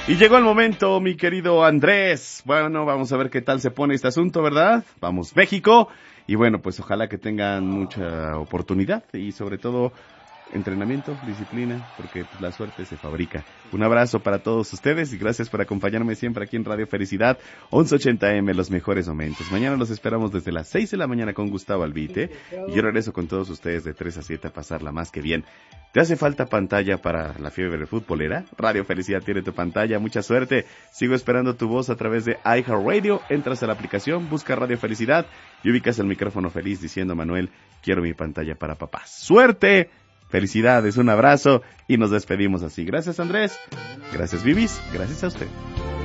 Y llegó el momento, mi querido Andrés. Bueno, vamos a ver qué tal se pone este asunto, ¿verdad? Vamos, México. Y bueno, pues ojalá que tengan mucha oportunidad y sobre todo entrenamiento, disciplina, porque pues, la suerte se fabrica. Un abrazo para todos ustedes y gracias por acompañarme siempre aquí en Radio Felicidad 1180M, los mejores momentos. Mañana los esperamos desde las 6 de la mañana con Gustavo Albite y yo regreso con todos ustedes de 3 a 7 a pasarla más que bien. ¿Te hace falta pantalla para la fiebre futbolera? Radio Felicidad tiene tu pantalla, mucha suerte. Sigo esperando tu voz a través de iHeartRadio. Entras a la aplicación, busca Radio Felicidad y ubicas el micrófono feliz diciendo: Manuel, quiero mi pantalla para papá. ¡Suerte! Felicidades, un abrazo y nos despedimos así. Gracias, Andrés. Gracias, Vivis. Gracias a usted.